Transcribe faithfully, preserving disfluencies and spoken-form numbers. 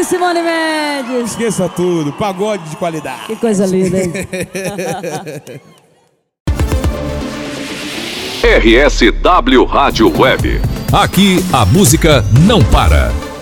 de Simone Mendes. Esqueça tudo, pagode de qualidade. Que coisa linda, hein? R S W Rádio Web. Aqui a música não para.